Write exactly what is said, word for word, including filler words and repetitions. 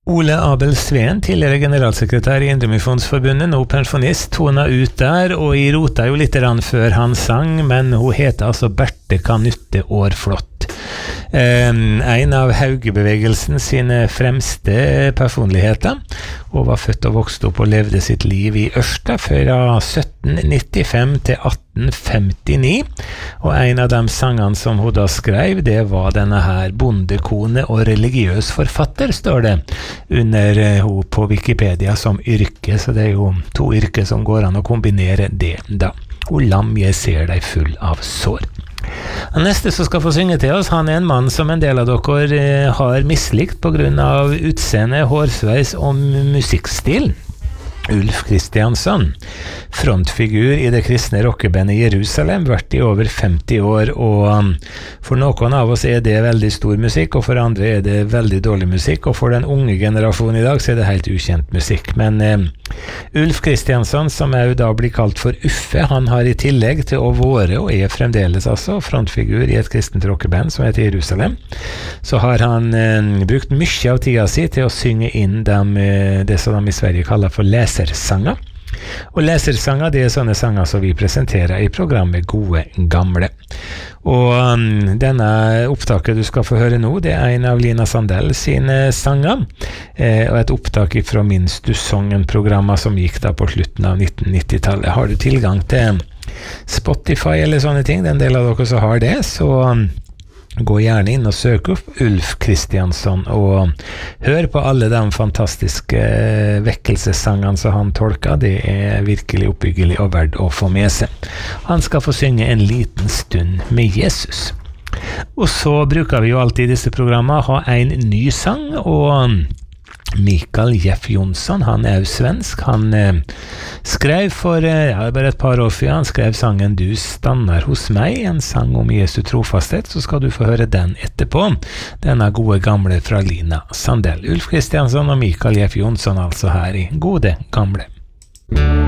Ole Abel Sveen, tidligere generalsekretær i Indremisjonsforbundet, nå pensjonist, tona ut der, og i rota jo litt rann før han sang, men hun heter altså Berthe Kanutte Aarflot. Um, en av Haugebevegelsen sine fremste personligheter, og var født og vokst opp og levde sitt liv i Ørsta fra sytten nittifem til atten femtini, og en av de sangene som hun da skrev, det var denne her bondekone og religiøs forfatter, står det under uh, hun på Wikipedia som yrke, så det er jo to yrker som går an å kombinere det da. Og lam, jeg ser deg full av sår. Den neste som skal få synge til oss, han er en mann som en del av dere eh, har mislikt på grunn av utseende, hårsveis og musikkstil. Ulf Kristiansson, frontfigur i det kristne rockebandet Jerusalem, vært i over femti år, og for noen av oss er det veldig stor musikk, og for andre er det veldig dårlig musikk, og for den unge generasjonen i dag så er det helt ukjent musikk. Men eh, Ulf Kristiansson, som er jo da blir kalt for Uffe, han har i tillegg til å være, og er fremdeles altså, frontfigur i et kristent rockeband som heter Jerusalem, så har han eh, brukt mye av tida si til å synge inn dem, eh, det som de i Sverige kaller for lesersanger. Og lesersanger, det er sånne sanger som vi presenterer i programmet Gode Gamle. Og um, denne opptaket du skal få høre nå, det er en av Lina Sandell sine sanger, eh, og et opptak fra Minst du Songen-programmet som gikk da på slutten av nitten nitti-tallet. Har du tilgang til Spotify eller sånne ting, det er en del av dere som har det, så um, gå gjerne inn og søk opp Ulf Kristiansson og hør på alle de fantastiske vekkelsessangene som han tolker. Det er virkelig oppbyggelig og verdt å få med seg. Han skal få synge en liten stund med Jesus. Og så bruker vi jo alltid i disse programmene ha en ny sang, og Mikael Jeff Jonsson, han er jo svensk. Han eh, skrev for eh, ja, bare et par år siden, han skrev sangen Du stannar hos meg, en sang om Jesu trofasthet, så skal du få høre den etterpå. Denne gode gamle fra Lina Sandell. Ulf Kristiansson og Mikael Jeff Jonsson altså her i Gode Gamle.